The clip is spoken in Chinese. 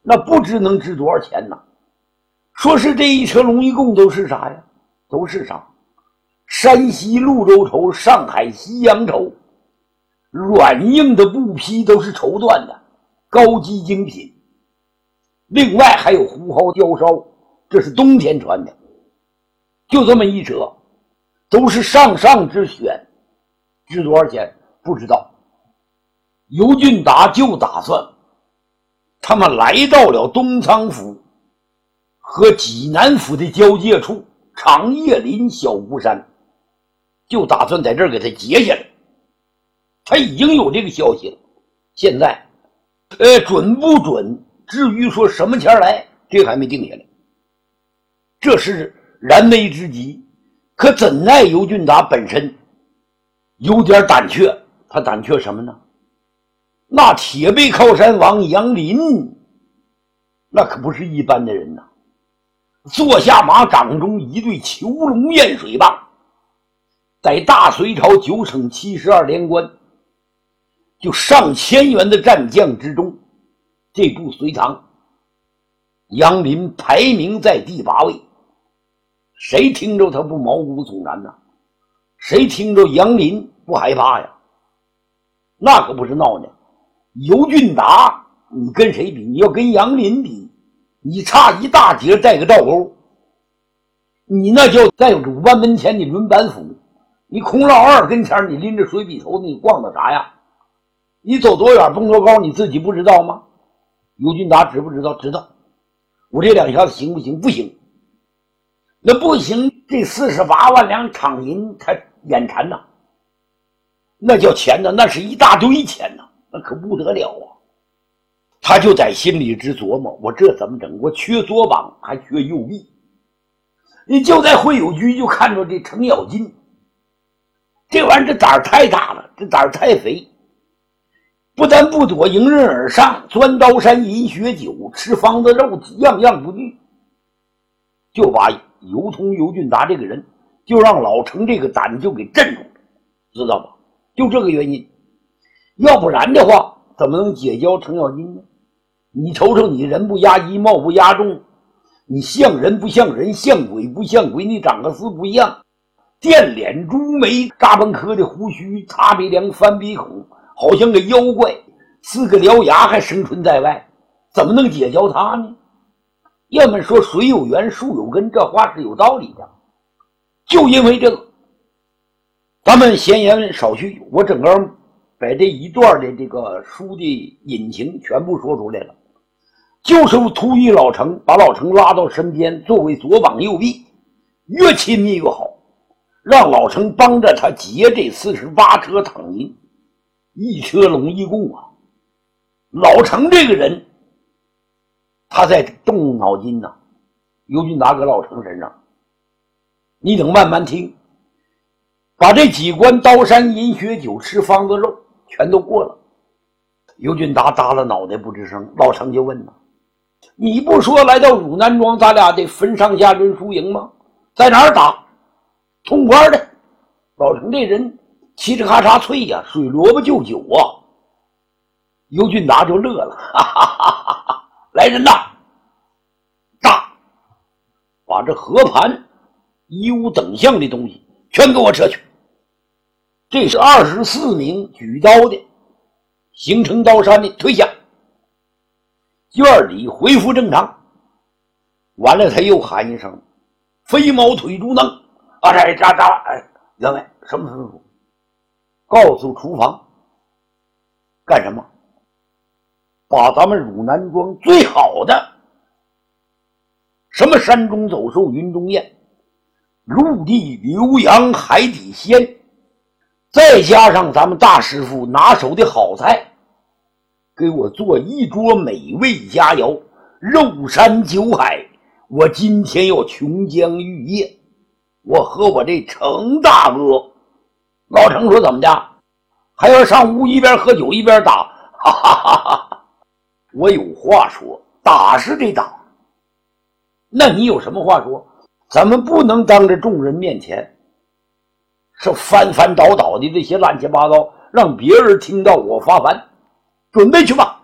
那不知能值多少钱呢？说是这一车龙一共都是啥呀？都是啥？山西潞州绸，上海西洋绸，软硬的布匹都是绸缎的高级精品。另外还有胡蒿貂梢，这是冬天穿的。就这么一车，都是上之选，值多少钱不知道。尤俊达就打算他们来到了东仓府和济南府的交界处长叶林小孤山，就打算在这儿给他截下来。他已经有这个消息了，现在准不准，至于说什么钱来，这还没定下来。这是燃眉之急，可怎奈尤俊达本身有点胆怯。他胆怯什么呢？那铁背靠山王杨林那可不是一般的人呐，坐下马掌中一对囚龙验水棒，在大隋朝9省72连官就上千员的战将之中，这部隋唐杨林排名在第8位。谁听着他不毛骨悚然呢？谁听着杨林不害怕呀？那可不是闹呢。尤俊达你跟谁比？你要跟杨林比，你差一大截带个倒钩，你那叫在鲁班门前你抡板斧，你孔老二跟前你拎着水笔头，你逛到啥呀？你走多远蹦多高你自己不知道吗？尤俊达知不知道？知道。我这两下子行不行？不行。那不行，这48万两场银他眼馋呐，那叫钱呐，那是一大堆钱呐，那可不得了啊。他就在心里直琢磨，我这怎么整？我缺左膀还缺右臂。你就在会友局就看着这程咬金，这玩意儿这胆儿太大了，这胆儿太肥，不但不躲，迎刃而上，钻刀山饮血酒，吃方子肉，样样不惧，就把尤俊达这个人就让老程这个胆就给镇住了，知道吧？就这个原因，要不然的话怎么能解交程咬金呢？你瞅瞅，你人不压一，貌不压众，你像人不像人，像鬼不像鬼，你长得四不像，电脸猪眉，嘎嘣磕的胡须，擦鼻梁，翻鼻孔，好像个妖怪，4个獠牙还生存在外，怎么能解交他呢？要么说水有源树有根，这话是有道理的。就因为这个，咱们闲言少叙，我整个把这一段的这个书的隐情全部说出来了。就是图于老程，把老程拉到身边作为左膀右臂，越亲密越好，让老程帮着他劫这48车躺银，一车龙一共啊。老程这个人他在动脑筋呢，尤俊达搁老程身上，你等慢慢听。把这几关刀山饮血酒吃方子肉全都过了，尤俊达耷拉脑袋不吱声。老程就问了，你不说来到汝南庄咱俩得分上下论输赢吗？在哪儿打？痛快的。老程这人嘁哩咔嚓脆呀，水萝卜就酒啊。尤俊达就乐了，哈哈哈哈哈！来人呐，大，把这和盘衣物等项的东西全给我撤去。这是24名举刀的形成刀山的退下，院里恢复正常。完了他又喊一声，飞毛腿猪能啊！员外什么吩咐？告诉厨房干什么？把咱们汝南庄最好的什么山中走兽云中雁，陆地牛羊海底鲜，再加上咱们大师傅拿手的好菜，给我做一桌美味佳肴，肉山酒海。我今天要琼浆玉液，我和我这程大哥。老程说怎么的？还要上屋一边喝酒一边打？哈哈哈哈！我有话说，打是得打，那你有什么话说？咱们不能当着众人面前是翻翻倒倒的这些乱七八糟，让别人听到我发烦。准备去吧。